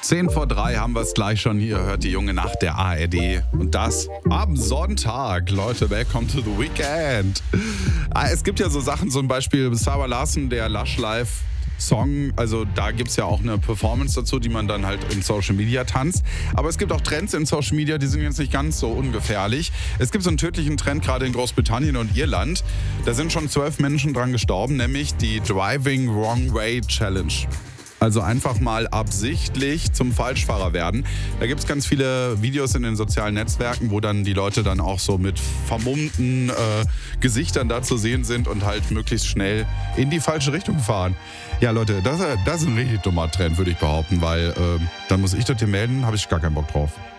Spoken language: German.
10:03 haben wir es gleich schon. Hier hört die junge Nacht der ARD. Und das am Sonntag. Leute, welcome to the weekend. Es gibt ja so Sachen, zum Beispiel Sarah Larson, der Lush Live Song, also da gibt es ja auch eine Performance dazu, die man dann halt in Social Media tanzt. Aber es gibt auch Trends in Social Media, die sind jetzt nicht ganz so ungefährlich. Es gibt so einen tödlichen Trend gerade in Großbritannien und Irland. Da sind schon 12 Menschen dran gestorben, nämlich die Driving Wrong Way Challenge. Also einfach mal absichtlich zum Falschfahrer werden. Da gibt es ganz viele Videos in den sozialen Netzwerken, wo dann die Leute dann auch so mit vermummten Gesichtern da zu sehen sind und halt möglichst schnell in die falsche Richtung fahren. Ja Leute, das ist ein richtig dummer Trend, würde ich behaupten, weil dann muss ich das hier melden, habe ich gar keinen Bock drauf.